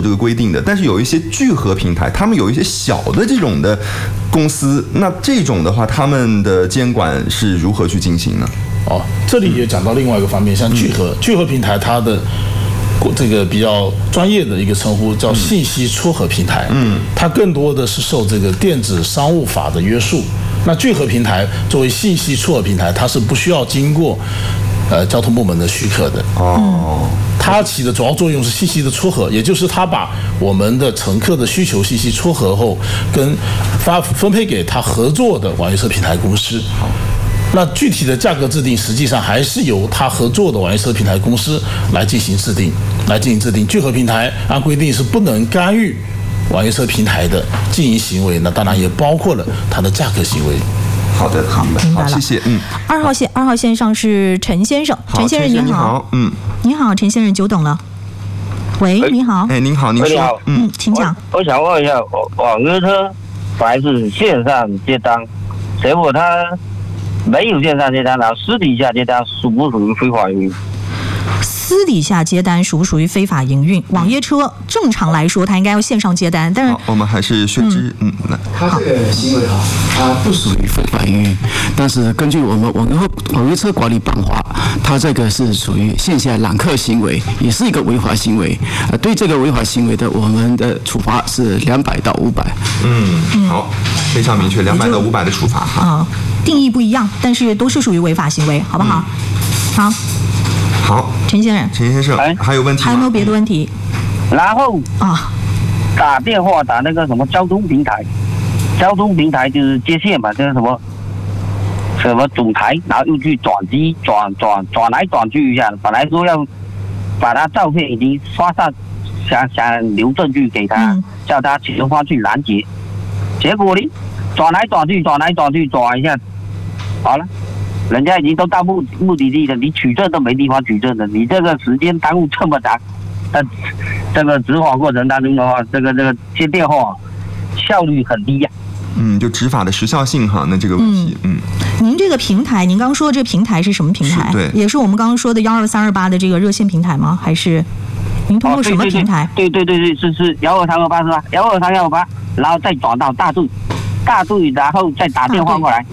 这个规定的，但是有一些聚合平台，他们有一些小的这种的公司，那这种的话，他们的监管是如何去进行呢？ 这里也讲到另外一个方面，像聚合平台，它的这个比较专业的一个称呼叫信息撮合平台，它更多的是受这个电子商务法的约束。那聚合平台作为信息撮合平台，它是不需要经过交通部门的许可的。它起的主要作用是信息的撮合，也就是它把我们的乘客的需求信息撮合后，跟分配给它合作的网约车平台公司。那具体的价格制定，实际上还是由它合作的网约车平台公司来进行制定。聚合平台按规定是不能干预网约车平台的经营行为，那当然也包括了它的价格行为。 好的， 明白了。 谢谢。 2号线上是陈先生，陈先生您好。你好，陈先生，久等了。喂，你好。 您好，您说。 请讲。 我想问一下，网约车还是线上接单？结果他没有线上接单，然后私底下接单，属不属于非法营运？ 私底下接单属不属于非法营运？网约车正常来说，它应该要线上接单，但是我们还是薛之， 他这个行为它不属于非法营运，但是根据我们网约车管理办法，它这个是属于线下揽客行为，也是一个违法行为。对这个违法行为的，我们的处罚是200到500。 好，非常明确，200到500的处罚。 定义不一样，但是都是属于违法行为，好不好？ 好， 陈先生， 还有问题吗？ 还有没有别的问题？ 然后打电话打那个什么交通平台就是接线嘛，就是什么总台，然后又去转机转来转去一下。本来说要把他照片已经刷上，想留证据给他，叫他启动方去拦截，结果呢，转来转去转一下，好了。人家已经都到目的地了，你取证都没地方取证的，你这个时间耽误这么长，这个执法过程当中的话，这个接电话效率很低呀。 就执法的时效性那这个问题。 您这个平台，您刚刚说的这个平台是什么平台？ 对， 也是我们刚刚说的12328的这个热线平台吗？还是您通过什么平台？ 对，是12328是吧？12328，然后再转到大队，然后再打电话过来。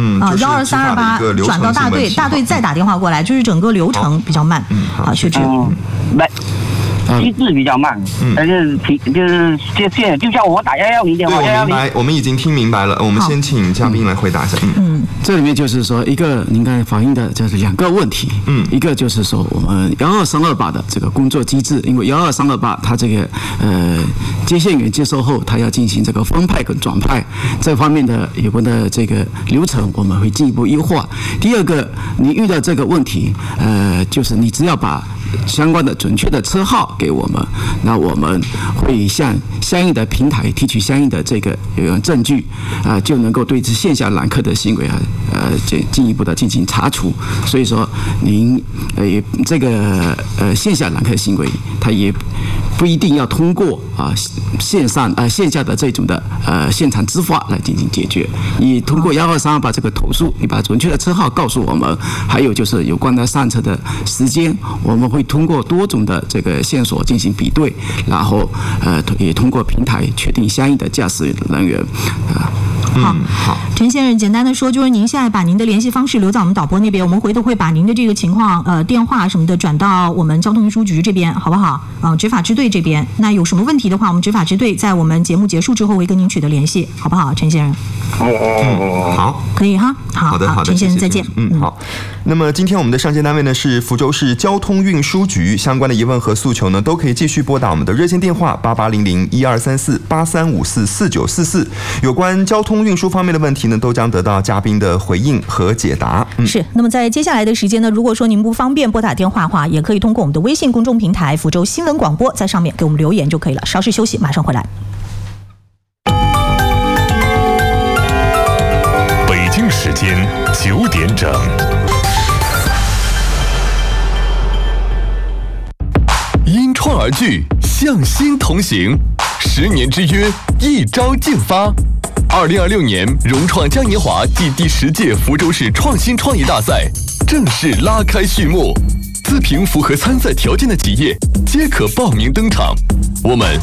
12328转到大队再打电话过来，就是整个流程比较慢。薛之。 机制比较慢，但是就是接线，就像我打110电话。 对，我明白，我们已经听明白了。我们先请嘉宾来回答一下。 这里面就是说一个您刚才反映的就是2个问题。一个就是说我们12328的这个工作机制，因为12328它这个接线员接收后，它要进行这个分派跟转派这方面的有关的这个流程，我们会进一步优化。第二个，你遇到这个问题，就是你只要把相关的准确的车号给我们，那我们会向相应的平台提取相应的这个证据，就能够对这线下揽客的行为进一步的进行查处。所以说，您这个线下揽客行为，它也不一定要通过线下的这种的现场执法来进行解决。你通过12328这个投诉，你把准确的车号告诉我们，还有就是有关的上车的时间，我们会通过多种的这个线索进行比对，然后也通过平台确定相应的驾驶人员。 好，陈先生，简单的说，就是您现在把您的联系方式留在我们导播那边，我们回头会把您的这个情况电话什么的转到我们交通运输局这边，好不好？执法支队这边，那有什么问题的话，我们执法支队在我们节目结束之后会跟您取得联系，好不好，陈先生？ 好， 可以哈。好的，陈先生再见。 好。那么今天我们的上线单位呢是福州市交通运输局，相关的疑问和诉求呢都可以继续拨打我们的热线电话8800-1234-8354-4944，有关交通运输方面的问题呢都将得到嘉宾的回应和解答。 是。那么在接下来的时间呢，如果说您不方便拨打电话的话，也可以通过我们的微信公众平台福州新闻广播，在上面给我们留言就可以了。稍事休息，马上回来。 北京时间9点整。因创而聚，向心同行，10年之约，一朝竞发。2026年融创嘉年华第10届福州市创新创业大赛正式拉开序幕，自评符合参赛条件的企业皆可报名登场。我们